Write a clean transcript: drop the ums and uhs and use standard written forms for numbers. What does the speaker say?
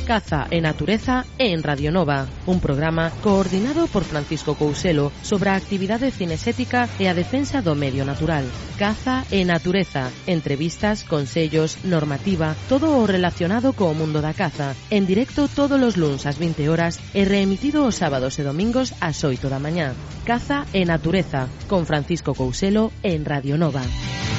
Caza e Natureza en Radio Nova, un programa coordinado por Francisco Couselo sobre a actividade cinexética e a defensa do medio natural. Caza e Natureza, entrevistas, consellos, normativa, todo o relacionado co mundo da caza, en directo todos os luns ás 20 horas e reemitido os sábados e domingos ás 8 da mañá. Caza e Natureza, con Francisco Couselo en Radio Nova.